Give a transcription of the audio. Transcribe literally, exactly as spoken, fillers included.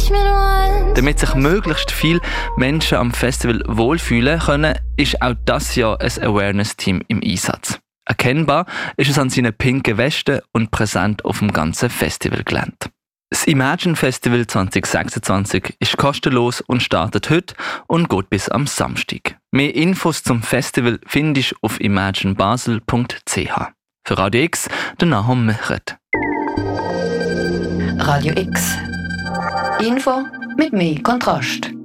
Damit sich möglichst viele Menschen am Festival wohlfühlen können, ist auch das Jahr ein Awareness-Team im Einsatz. Erkennbar ist es an seinen pinken Westen und präsent auf dem ganzen Festivalgelände. Das Imagine Festival zwanzig sechsundzwanzig ist kostenlos und startet heute und geht bis am Samstag. Mehr Infos zum Festival findest du auf imagine basel punkt c h. Für Radio X, der Nahum Mechert. Radio X. Info mit mehr Kontrast.